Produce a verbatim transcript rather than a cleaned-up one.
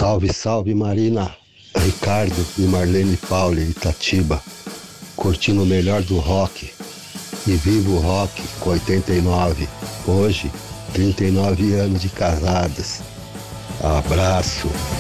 Salve, salve Marina, Ricardo e Marlene Pauli, Itatiba, curtindo o melhor do rock. E vivo o rock com oitenta e nove, hoje trinta e nove anos de casadas. Abraço.